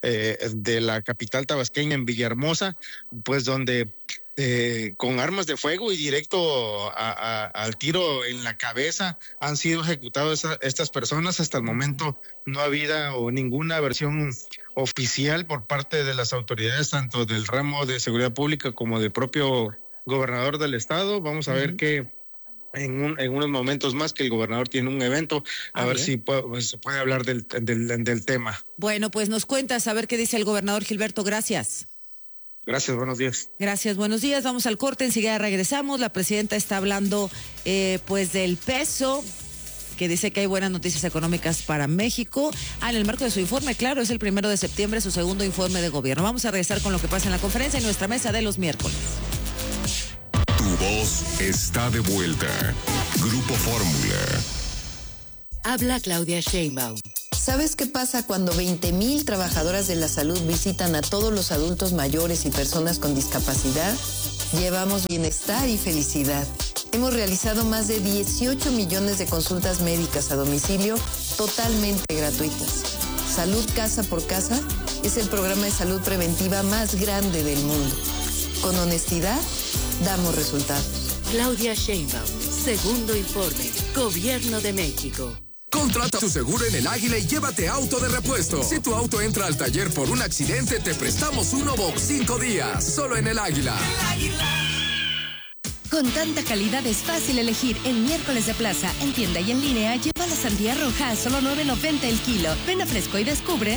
de la capital tabasqueña, en Villahermosa, donde con armas de fuego y directo al tiro en la cabeza han sido ejecutados estas personas. Hasta el momento no ha habido ninguna versión oficial por parte de las autoridades, tanto del ramo de seguridad pública como del propio gobernador del estado. Vamos a ver que en unos momentos más que el gobernador tiene un evento, a ver si se puede hablar del tema. Bueno, pues nos cuentas a ver qué dice el gobernador. Gilberto, gracias. Gracias, buenos días. Gracias, buenos días. Vamos al corte, enseguida regresamos. La presidenta está hablando del peso, que dice que hay buenas noticias económicas para México. En el marco de su informe, claro, es el 1 de septiembre, su segundo informe de gobierno. Vamos a regresar con lo que pasa en la conferencia en nuestra mesa de los miércoles. Tu voz está de vuelta. Grupo Fórmula. Habla Claudia Sheinbaum. ¿Sabes qué pasa cuando 20,000 trabajadoras de la salud visitan a todos los adultos mayores y personas con discapacidad? Llevamos bienestar y felicidad. Hemos realizado más de 18 millones de consultas médicas a domicilio totalmente gratuitas. Salud Casa por Casa es el programa de salud preventiva más grande del mundo. Con honestidad, damos resultados. Claudia Sheinbaum, segundo informe, Gobierno de México. Contrata tu seguro en El Águila y llévate auto de repuesto. Si tu auto entra al taller por un accidente, te prestamos un Obox 5 días. Solo en El Águila. Con tanta calidad es fácil elegir. En miércoles de plaza, en tienda y en línea, lleva la sandía roja a solo $9.90 el kilo. Ven a Fresco y descubre.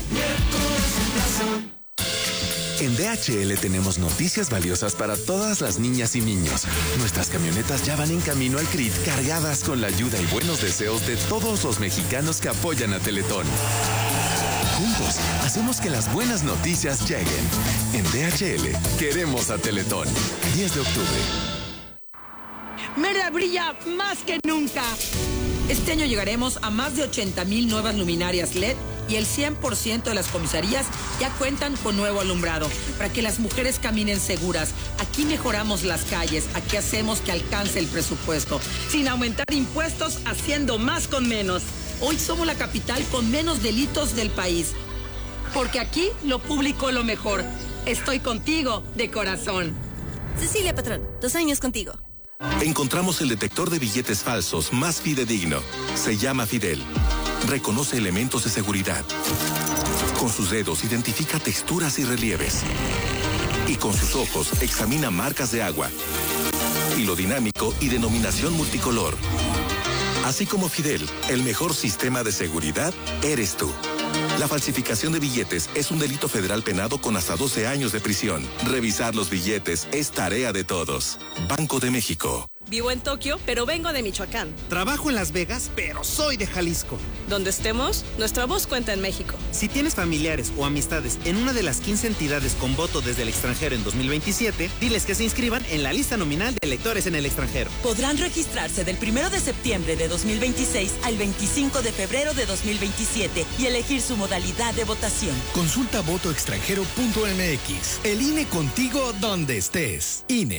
En DHL tenemos noticias valiosas para todas las niñas y niños. Nuestras camionetas ya van en camino al CRIT cargadas con la ayuda y buenos deseos de todos los mexicanos que apoyan a Teletón. Juntos, hacemos que las buenas noticias lleguen. En DHL, queremos a Teletón. 10 de octubre. Mérida brilla más que nunca. Este año llegaremos a más de 80,000 nuevas luminarias LED y el 100% de las comisarías ya cuentan con nuevo alumbrado para que las mujeres caminen seguras. Aquí mejoramos las calles, aquí hacemos que alcance el presupuesto, sin aumentar impuestos, haciendo más con menos. Hoy somos la capital con menos delitos del país, porque aquí lo público es lo mejor. Estoy contigo de corazón. Cecilia Patrón, 2 años contigo. Encontramos el detector de billetes falsos más fidedigno. Se llama Fidel. Reconoce elementos de seguridad. Con sus dedos identifica texturas y relieves. Y con sus ojos examina marcas de agua. Hilo dinámico y denominación multicolor. Así como Fidel, el mejor sistema de seguridad eres tú. La falsificación de billetes es un delito federal penado con hasta 12 años de prisión. Revisar los billetes es tarea de todos. Banco de México. Vivo en Tokio, pero vengo de Michoacán. Trabajo en Las Vegas, pero soy de Jalisco. Donde estemos, nuestra voz cuenta en México. Si tienes familiares o amistades en una de las 15 entidades con voto desde el extranjero en 2027, diles que se inscriban en la lista nominal de electores en el extranjero. Podrán registrarse del 1 de septiembre de 2026 al 25 de febrero de 2027 y elegir su modalidad de votación. Consulta votoextranjero.mx. El INE contigo donde estés. INE.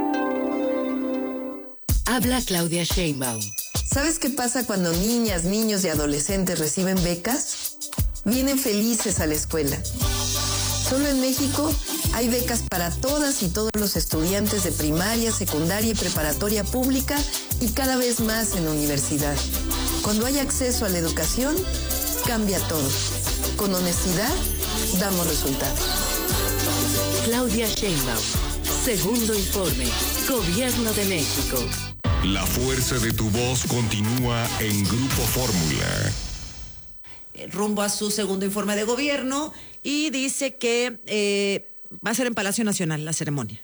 Habla Claudia Sheinbaum. ¿Sabes qué pasa cuando niñas, niños y adolescentes reciben becas? Vienen felices a la escuela. Solo en México hay becas para todas y todos los estudiantes de primaria, secundaria y preparatoria pública y cada vez más en la universidad. Cuando hay acceso a la educación, cambia todo. Con honestidad, damos resultados. Claudia Sheinbaum, segundo informe, Gobierno de México. La fuerza de tu voz continúa en Grupo Fórmula. Rumbo a su segundo informe de gobierno y dice que va a ser en Palacio Nacional la ceremonia.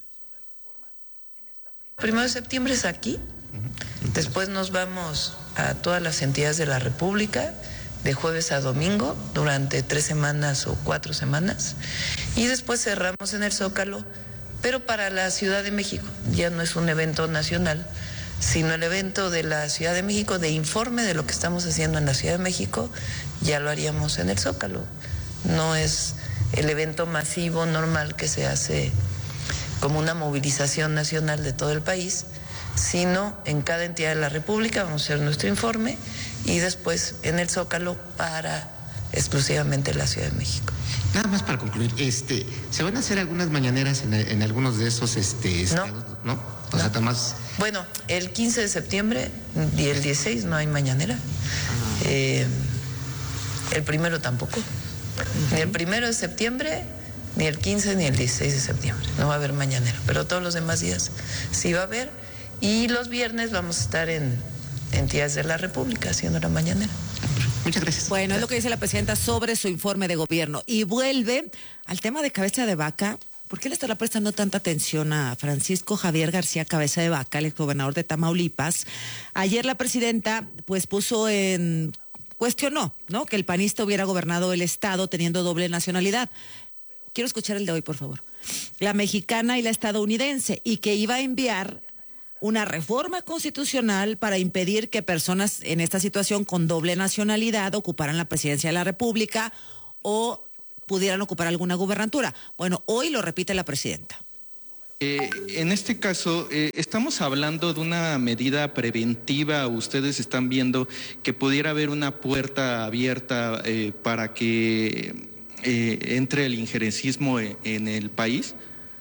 1 de septiembre es aquí, después nos vamos a todas las entidades de la República, de jueves a domingo, durante 3 semanas o 4 semanas, y después cerramos en el Zócalo, pero para la Ciudad de México, ya no es un evento nacional, sino el evento de la Ciudad de México, de informe de lo que estamos haciendo en la Ciudad de México, ya lo haríamos en el Zócalo. No es el evento masivo normal que se hace como una movilización nacional de todo el país, sino en cada entidad de la República vamos a hacer nuestro informe y después en el Zócalo para exclusivamente la Ciudad de México. Nada más para concluir, ¿se van a hacer algunas mañaneras en algunos de esos estados? ¿No? O sea, más... Bueno, el 15 de septiembre y el 16 no hay mañanera. El 1 tampoco. Ni el 1 de septiembre, ni el 15, ni el 16 de septiembre. No va a haber mañanera, pero todos los demás días sí va a haber. Y los viernes vamos a estar en entidades de la República haciendo la mañanera. Muchas gracias. Bueno, es lo que dice la presidenta sobre su informe de gobierno. Y vuelve al tema de cabeza de vaca. ¿Por qué le estará prestando tanta atención a Francisco Javier García Cabeza de Vaca, el gobernador de Tamaulipas? Ayer la presidenta pues cuestionó, ¿no?, que el panista hubiera gobernado el estado teniendo doble nacionalidad. Quiero escuchar el de hoy, por favor. La mexicana y la estadounidense, y que iba a enviar una reforma constitucional para impedir que personas en esta situación con doble nacionalidad ocuparan la presidencia de la República o pudieran ocupar alguna gubernatura. Bueno, hoy lo repite la presidenta. En este caso, estamos hablando de una medida preventiva. Ustedes están viendo que pudiera haber una puerta abierta para que entre el injerencismo en el país.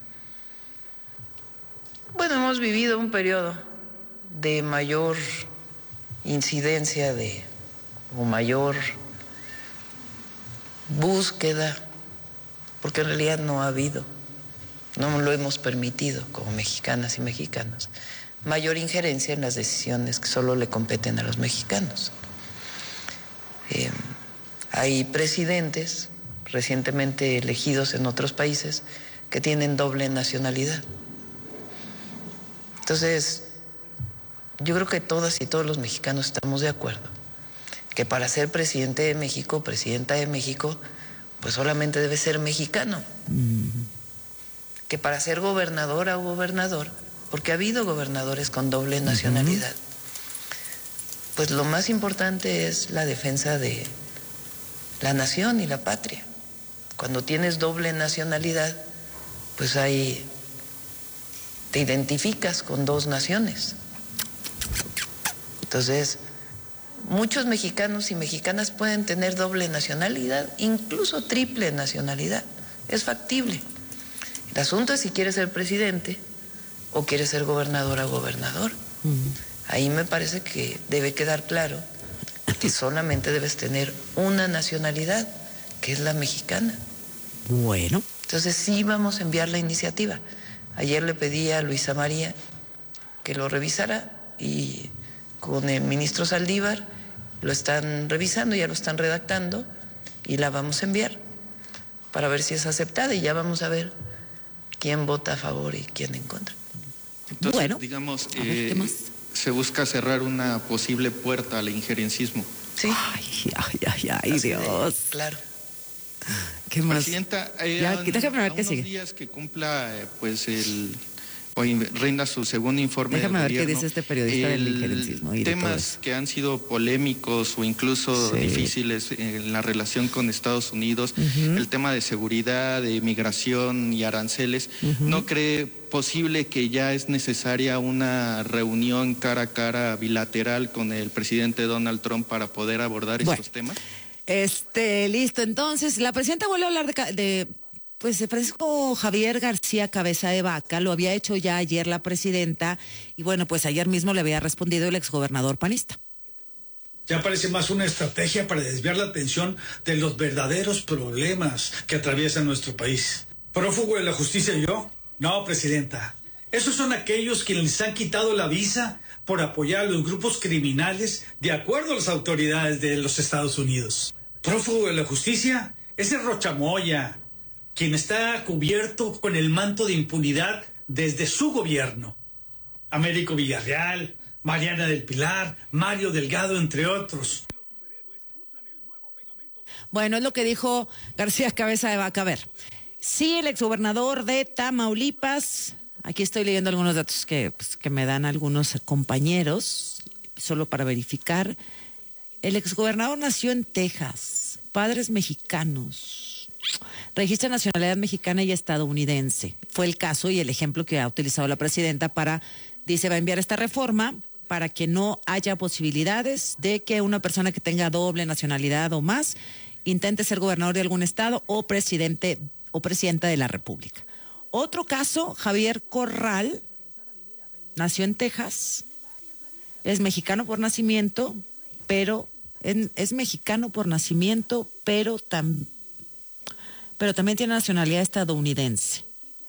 Bueno, hemos vivido un periodo de mayor incidencia o mayor búsqueda, porque en realidad no ha habido. No lo hemos permitido como mexicanas y mexicanos. Mayor injerencia en las decisiones que solo le competen a los mexicanos. Hay presidentes recientemente elegidos en otros países que tienen doble nacionalidad. Entonces, yo creo que todas y todos los mexicanos estamos de acuerdo que para ser presidente de México, presidenta de México, pues solamente debe ser mexicano. Que para ser gobernadora o gobernador, porque ha habido gobernadores con doble nacionalidad, pues lo más importante es la defensa de la nación y la patria. Cuando tienes doble nacionalidad, pues ahí te identificas con dos naciones. Entonces, muchos mexicanos y mexicanas pueden tener doble nacionalidad, incluso triple nacionalidad. Es factible. El asunto es si quieres ser presidente o quieres ser gobernadora o gobernador. Ahí me parece que debe quedar claro que solamente debes tener una nacionalidad, que es la mexicana. Bueno. Entonces sí vamos a enviar la iniciativa. Ayer le pedí a Luisa María que lo revisara y con el ministro Saldívar lo están revisando, ya lo están redactando y la vamos a enviar para ver si es aceptada y ya vamos a ver quién vota a favor y quién en contra. Entonces, bueno, digamos, ¿qué más? se busca cerrar una posible puerta al injerencismo. Sí. Ay, Dios. Claro. ¿Qué más? Presidenta, déjame ver qué sigue. días que cumpla, hoy reina su segundo informe de gobierno. Déjame ver qué dice este periodista del injerencismo. Temas que han sido polémicos o incluso difíciles en la relación con Estados Unidos, el tema de seguridad, de migración y aranceles, ¿no cree posible que ya es necesaria una reunión cara a cara bilateral con el presidente Donald Trump para poder abordar estos temas? Listo. Entonces, la presidenta vuelve a hablar de Francisco Javier García Cabeza de Vaca. Lo había hecho ya ayer la presidenta y bueno, pues ayer mismo le había respondido el exgobernador panista. Ya parece más una estrategia para desviar la atención de los verdaderos problemas que atraviesan nuestro país. ¿Prófugo de la justicia yo? No, presidenta. Esos son aquellos quienes les han quitado la visa por apoyar a los grupos criminales de acuerdo a las autoridades de los Estados Unidos. Prófugo de la justicia, ese es Rocha Moya, quien está cubierto con el manto de impunidad desde su gobierno. Américo Villarreal, Mariana del Pilar, Mario Delgado, entre otros. Bueno, es lo que dijo García Cabeza de Vaca. A ver, sí, el exgobernador de Tamaulipas, aquí estoy leyendo algunos datos que me dan algunos compañeros, solo para verificar. El exgobernador nació en Texas, padres mexicanos, registra nacionalidad mexicana y estadounidense. Fue el caso y el ejemplo que ha utilizado la presidenta dice, va a enviar esta reforma para que no haya posibilidades de que una persona que tenga doble nacionalidad o más intente ser gobernador de algún estado o presidente o presidenta de la República. Otro caso, Javier Corral, nació en Texas, es mexicano por nacimiento, pero también tiene nacionalidad estadounidense.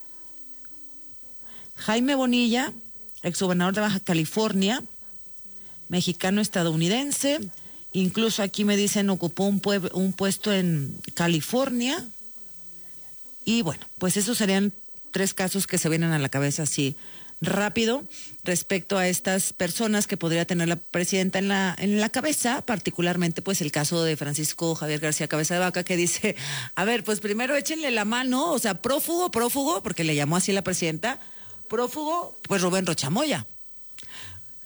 Jaime Bonilla, exgobernador de Baja California, mexicano estadounidense, incluso aquí me dicen ocupó un puesto en California. Y bueno, pues esos serían 3 casos que se vienen a la cabeza así rápido respecto a estas personas que podría tener la presidenta en la cabeza, particularmente pues el caso de Francisco Javier García Cabeza de Vaca, que dice, a ver, pues primero échenle la mano, o sea, prófugo, porque le llamó así la presidenta, prófugo, pues Rubén Rocha Moya.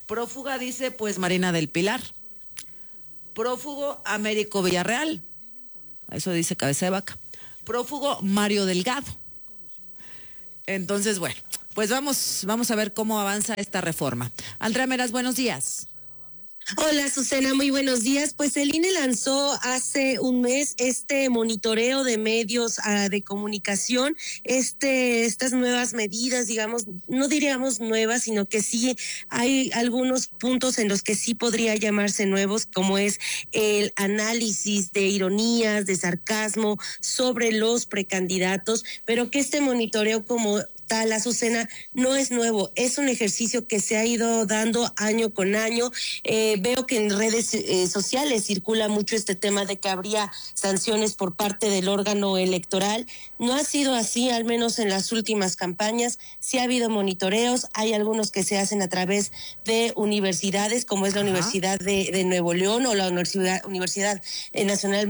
Prófuga dice, pues, Marina del Pilar. Prófugo, Américo Villarreal. Eso dice Cabeza de Vaca. Prófugo, Mario Delgado. Entonces, bueno, pues vamos a ver cómo avanza esta reforma. Andrea Meras, buenos días. Hola, Susana, muy buenos días. Pues el INE lanzó hace un mes este monitoreo de medios de comunicación, estas nuevas medidas, digamos, no diríamos nuevas, sino que sí hay algunos puntos en los que sí podría llamarse nuevos, como es el análisis de ironías, de sarcasmo sobre los precandidatos, pero que este monitoreo como tal, Azucena, no es nuevo, es un ejercicio que se ha ido dando año con año. Veo que en redes sociales circula mucho este tema de que habría sanciones por parte del órgano electoral. No ha sido así, al menos en las últimas campañas. Sí ha habido monitoreos, hay algunos que se hacen a través de universidades, como es la Universidad de Nuevo León o la Universidad Nacional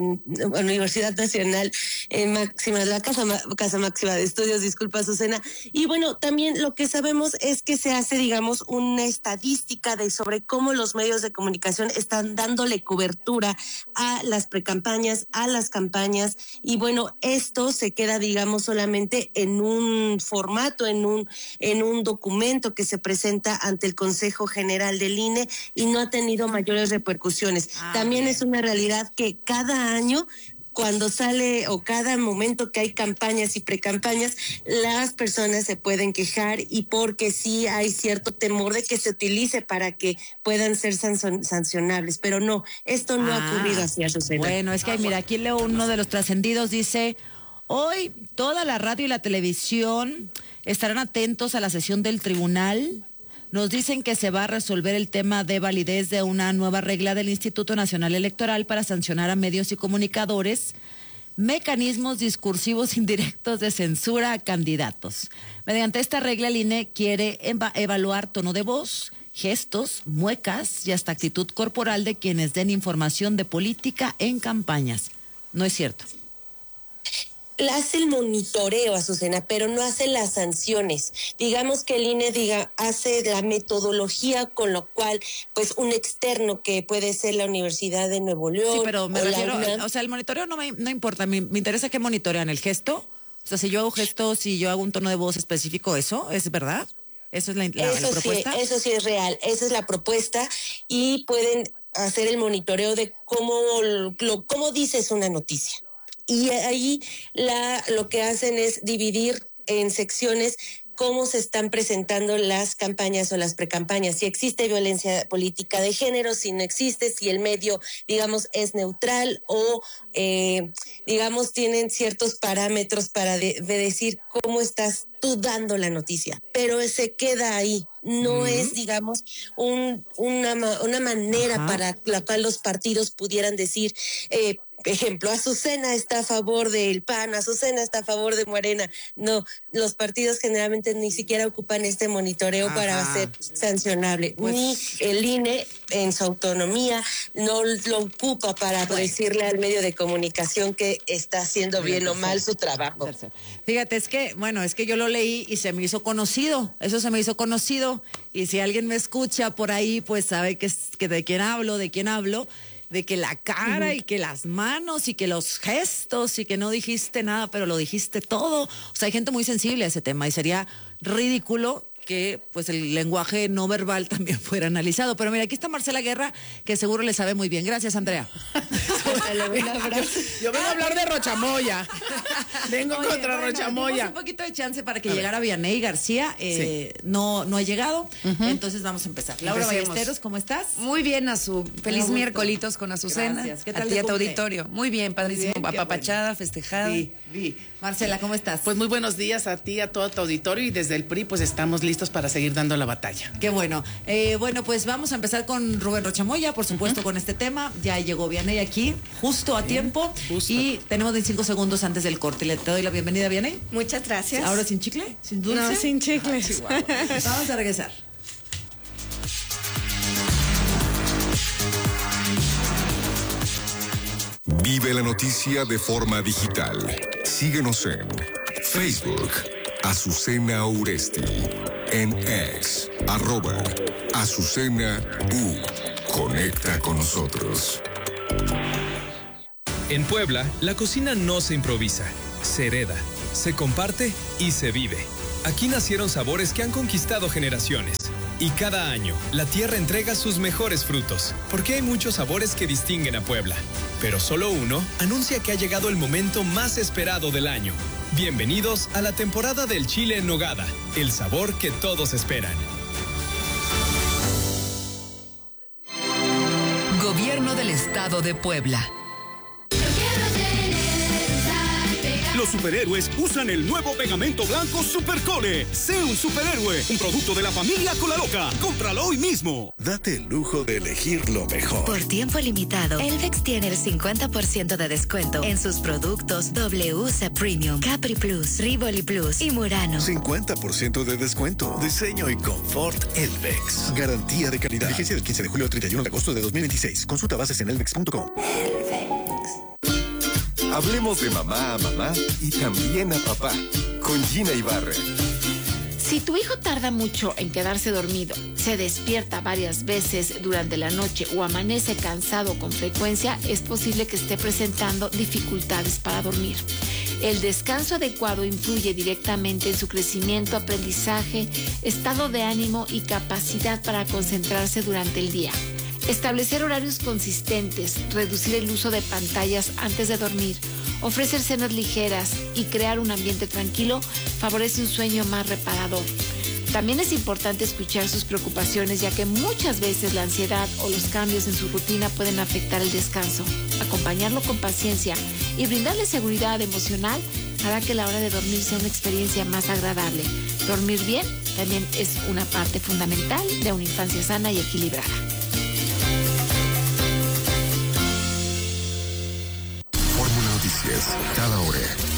Máxima, la Casa Máxima de Estudios, disculpa, Susana. Y bueno, también lo que sabemos es que se hace, digamos, una estadística sobre cómo los medios de comunicación están dándole cobertura a las precampañas, a las campañas, y bueno, esto se queda, digamos, solamente en un formato, en un documento que se presenta ante el Consejo General del INE y no ha tenido mayores repercusiones. También es una realidad que cada año, cuando sale o cada momento que hay campañas y precampañas, las personas se pueden quejar y porque sí hay cierto temor de que se utilice para que puedan ser sancionables, pero no, esto no ha ocurrido así, Azucena. Bueno, es que mira, aquí leo uno de los trascendidos, dice: hoy toda la radio y la televisión estarán atentos a la sesión del tribunal. Nos dicen que se va a resolver el tema de validez de una nueva regla del Instituto Nacional Electoral para sancionar a medios y comunicadores, mecanismos discursivos indirectos de censura a candidatos. Mediante esta regla, el INE quiere evaluar tono de voz, gestos, muecas y hasta actitud corporal de quienes den información de política en campañas. No es cierto. Hace el monitoreo, Azucena, pero no hace las sanciones. Digamos que el INE hace la metodología, con lo cual, pues, un externo que puede ser la Universidad de Nuevo León. Sí, pero me refiero, o sea, el monitoreo no importa, me interesa que monitorean el gesto. O sea, si yo hago gestos, si yo hago un tono de voz específico, ¿eso es verdad? ¿Eso es la propuesta? Sí, eso sí es real, esa es la propuesta, y pueden hacer el monitoreo de cómo dices una noticia. Y ahí lo que hacen es dividir en secciones cómo se están presentando las campañas o las precampañas, si existe violencia política de género, si no existe, si el medio, digamos, es neutral o, digamos, tienen ciertos parámetros para decir cómo estás tú dando la noticia, pero se queda ahí. No es, digamos, una manera para la cual los partidos pudieran decir, ejemplo, Azucena está a favor del PAN, Azucena está a favor de Morena. No, los partidos generalmente ni siquiera ocupan este monitoreo para ser sancionable. Pues, ni el INE, en su autonomía, no lo ocupa para decirle al medio de comunicación que está haciendo bien o mal su trabajo. Fíjate, es que yo lo leí y se me hizo conocido, y si alguien me escucha por ahí, pues sabe que de quién hablo, de que la cara y que las manos y que los gestos y que no dijiste nada, pero lo dijiste todo. O sea, hay gente muy sensible a ese tema y sería ridículo que pues el lenguaje no verbal también fuera analizado. Pero mira, aquí está Marcela Guerra, que seguro le sabe muy bien. Gracias, Andrea. Yo vengo a hablar de Rochamoya. Vengo contra Rochamoya. Un poquito de chance para que llegara Vianey García. No ha llegado. Entonces vamos a empezar. Laura Ballesteros, ¿cómo estás? Muy bien, Feliz miércolitos con Azucena. Gracias. ¿Qué tal? A ti, a tu auditorio. Muy bien, padrísimo. Muy bien, apapachada, festejada. Sí. Marcela, ¿cómo estás? Pues muy buenos días a ti, a todo tu auditorio, y desde el PRI pues estamos listos para seguir dando la batalla. Qué bueno. Bueno, pues vamos a empezar con Rubén Rochamoya, por supuesto, con este tema. Ya llegó Vianey aquí, justo a tiempo. Y tenemos 25 segundos antes del corte. Le te doy la bienvenida, Vianey. Muchas gracias. ¿Ahora sin chicle? ¿Sin dulce? No, sin chicle. Vamos a regresar. Vive la noticia de forma digital. Síguenos en Facebook, Azucena Uresti. en X, @Azucena U. Conecta con nosotros. En Puebla, la cocina no se improvisa, se hereda, se comparte y se vive. Aquí nacieron sabores que han conquistado generaciones. Y cada año, la tierra entrega sus mejores frutos, porque hay muchos sabores que distinguen a Puebla. Pero solo uno anuncia que ha llegado el momento más esperado del año. Bienvenidos a la temporada del chile en nogada, el sabor que todos esperan. Gobierno del Estado de Puebla. Los superhéroes usan el nuevo pegamento blanco Supercole. Sé un superhéroe, un producto de la familia Colaloca. Cómpralo hoy mismo. Date el lujo de elegir lo mejor. Por tiempo limitado, Elvex tiene el 50% de descuento en sus productos WC Premium, Capri Plus, Rivoli Plus y Murano. 50% de descuento. Diseño y confort Elvex. Garantía de calidad. Vigencia del 15 de julio al 31 de agosto de 2026. Consulta bases en elvex.com. Hablemos de mamá a mamá y también a papá, con Gina Ibarra. Si tu hijo tarda mucho en quedarse dormido, se despierta varias veces durante la noche o amanece cansado con frecuencia, es posible que esté presentando dificultades para dormir. El descanso adecuado influye directamente en su crecimiento, aprendizaje, estado de ánimo y capacidad para concentrarse durante el día. Establecer horarios consistentes, reducir el uso de pantallas antes de dormir, ofrecer cenas ligeras y crear un ambiente tranquilo favorece un sueño más reparador. También es importante escuchar sus preocupaciones, ya que muchas veces la ansiedad o los cambios en su rutina pueden afectar el descanso. Acompañarlo con paciencia y brindarle seguridad emocional hará que la hora de dormir sea una experiencia más agradable. Dormir bien también es una parte fundamental de una infancia sana y equilibrada. Cada hora.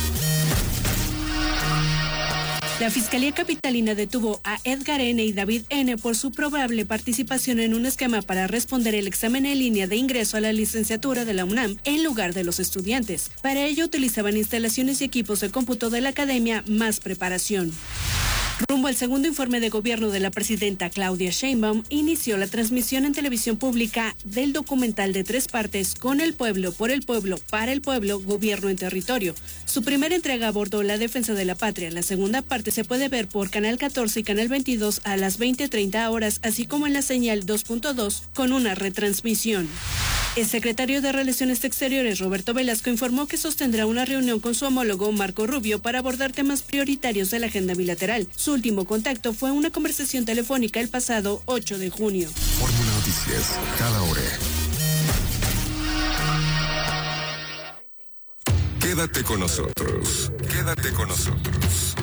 La Fiscalía Capitalina detuvo a Edgar N. y David N. por su probable participación en un esquema para responder el examen en línea de ingreso a la licenciatura de la UNAM en lugar de los estudiantes. Para ello utilizaban instalaciones y equipos de cómputo de la academia Más Preparación. Rumbo al segundo informe de gobierno de la presidenta Claudia Sheinbaum, inició la transmisión en televisión pública del documental de 3 partes Con el pueblo, por el pueblo, para el pueblo, gobierno en territorio. Su primera entrega abordó la defensa de la patria. La segunda parte se puede ver por Canal 14 y Canal 22 a las 20:30 horas, así como en la señal 2.2 con una retransmisión. El secretario de Relaciones Exteriores, Roberto Velasco, informó que sostendrá una reunión con su homólogo Marco Rubio para abordar temas prioritarios de la agenda bilateral. Su último contacto fue una conversación telefónica el pasado 8 de junio. Fórmula Noticias, cada hora. Quédate con nosotros. Quédate con nosotros.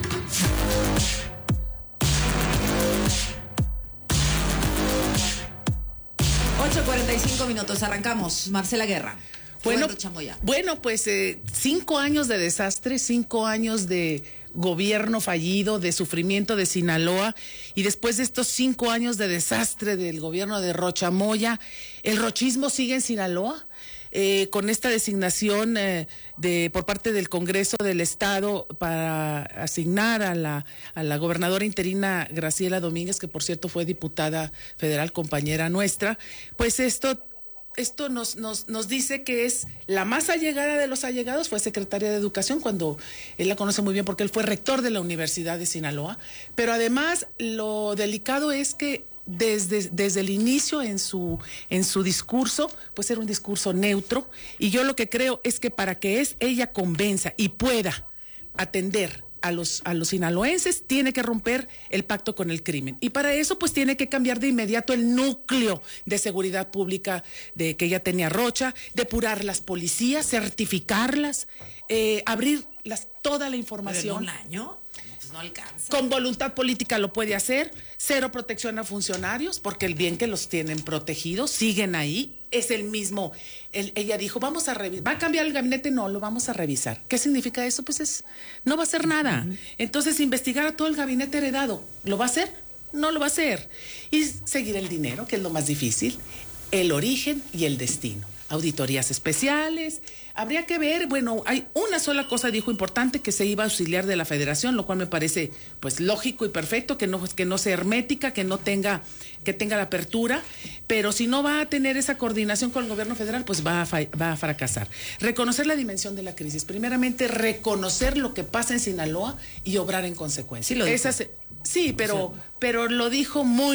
Minutos, arrancamos. Marcela Guerra. Bueno, pues 5 años de desastre, 5 años de gobierno fallido, de sufrimiento de Sinaloa, y después de estos 5 años de desastre del gobierno de Rocha Moya, el rochismo sigue en Sinaloa. Con esta designación por parte del Congreso del Estado para asignar a la gobernadora interina Graciela Domínguez, que por cierto fue diputada federal, compañera nuestra, pues esto nos dice que es la más allegada de los allegados. Fue secretaria de Educación, cuando él la conoce muy bien porque él fue rector de la Universidad de Sinaloa, pero además lo delicado es que desde el inicio en su discurso, pues era un discurso neutro, y yo lo que creo es que para que ella convenza y pueda atender a los sinaloenses, tiene que romper el pacto con el crimen, y para eso pues tiene que cambiar de inmediato el núcleo de seguridad pública que ella tenía Rocha, depurar las policías, certificarlas, abrir toda la información. ¿Pero en un año? No alcanza. Con voluntad política lo puede hacer. Cero protección a funcionarios, porque el bien que los tienen protegidos siguen ahí. Es el mismo. Ella dijo, vamos a revisar. ¿Va a cambiar el gabinete? No, lo vamos a revisar. ¿Qué significa eso? Pues no va a hacer nada. Entonces, investigar a todo el gabinete heredado. ¿Lo va a hacer? No lo va a hacer. Y seguir el dinero, que es lo más difícil, el origen y el destino. auditorías especiales. Habría que ver, bueno, hay una sola cosa, dijo, importante, que se iba a auxiliar de la Federación, lo cual me parece pues lógico y perfecto, que no sea hermética, que tenga la apertura, pero si no va a tener esa coordinación con el gobierno federal, pues va a fracasar. Reconocer la dimensión de la crisis, primeramente reconocer lo que pasa en Sinaloa y obrar en consecuencia. Sí, lo dijo. Sí, pero lo dijo muy